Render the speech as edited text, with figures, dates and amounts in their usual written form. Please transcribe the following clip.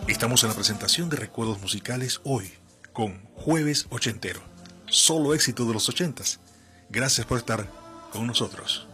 Estamos en la presentación de Recuerdos Musicales hoy, con Jueves Ochentero. Solo éxito de los ochentas. Gracias por estar con nosotros.